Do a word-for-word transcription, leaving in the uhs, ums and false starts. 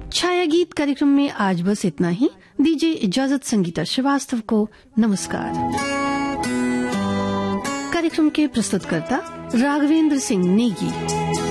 छाया गीत कार्यक्रम में आज बस इतना ही। दीजिए इजाजत संगीता श्रीवास्तव को। नमस्कार। कार्यक्रम के प्रस्तुतकर्ता राघवेंद्र सिंह नेगी।